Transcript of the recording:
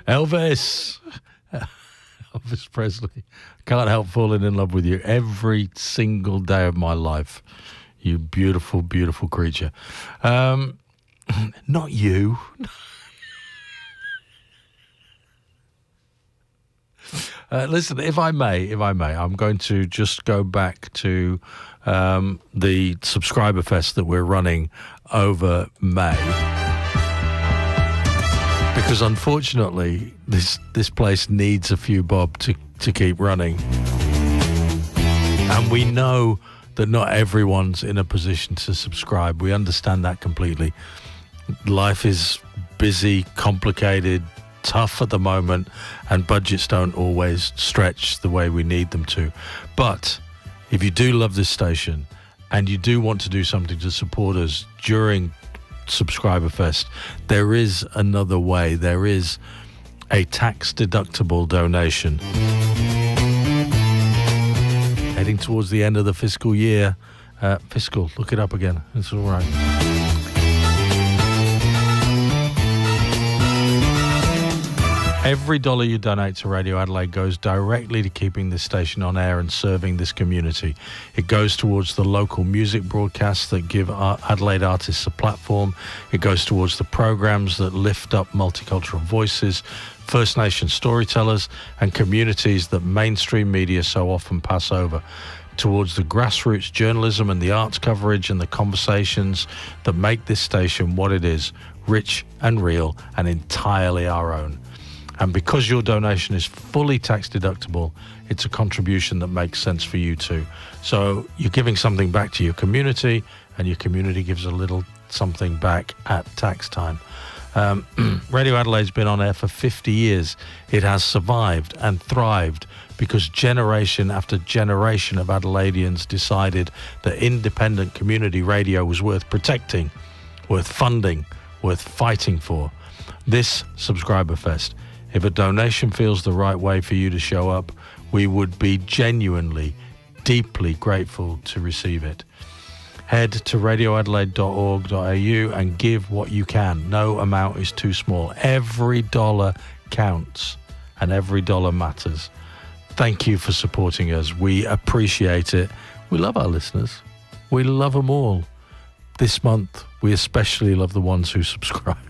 Elvis. Elvis Presley. Can't help falling in love with you every single day of my life. You beautiful, beautiful creature. Not you. Listen, if I may, I'm going to just go back to the Subscriber Fest that we're running over May. Because unfortunately, this place needs a few bob to keep running. And we know that not everyone's in a position to subscribe. We understand that completely. Life is busy, complicated, tough at the moment, and budgets don't always stretch the way we need them to. But if you do love this station and you do want to do something to support us during Subscriber Fest, there is another way. There is a tax-deductible donation. Heading towards the end of the fiscal year. Fiscal, look it up again. It's all right. Every dollar you donate to Radio Adelaide goes directly to keeping this station on air and serving this community. It goes towards the local music broadcasts that give Adelaide artists a platform. It goes towards the programs that lift up multicultural voices, First Nation storytellers, and communities that mainstream media so often pass over. Towards the grassroots journalism and the arts coverage and the conversations that make this station what it is, rich and real and entirely our own. And because your donation is fully tax deductible, it's a contribution that makes sense for you too. So you're giving something back to your community, and your community gives a little something back at tax time. Radio Adelaide's been on air for 50 years. It has survived and thrived because generation after generation of Adelaideans decided that independent community radio was worth protecting, worth funding, worth fighting for. This Subscriber Fest, if a donation feels the right way for you to show up, we would be genuinely, deeply grateful to receive it. Head to radioadelaide.org.au and give what you can. No amount is too small. Every dollar counts and every dollar matters. Thank you for supporting us. We appreciate it. We love our listeners. We love them all. This month, we especially love the ones who subscribe.